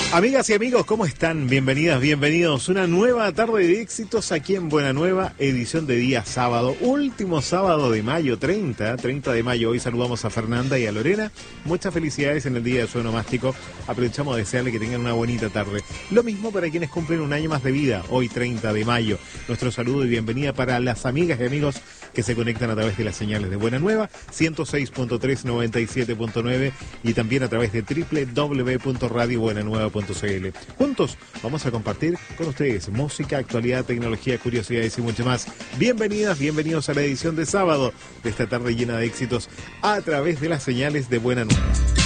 Amigas y amigos, ¿cómo están? Bienvenidas, bienvenidos. Una nueva tarde de éxitos aquí en Buena Nueva, edición de día sábado, último sábado de mayo, 30 de mayo. Hoy saludamos a Fernanda y a Lorena. Muchas felicidades en el día de su onomástico. Aprovechamos de desearle que tengan una bonita tarde. Lo mismo para quienes cumplen un año más de vida, hoy 30 de mayo. Nuestro saludo y bienvenida para las amigas y amigos que se conectan a través de las señales de Buena Nueva, 106.3, 97.9 y también a través de www.radiobuenanueva.cl. Juntos vamos a compartir con ustedes música, actualidad, tecnología, curiosidades y mucho más. Bienvenidas, bienvenidos a la edición de sábado de esta tarde llena de éxitos a través de las señales de Buena Nueva.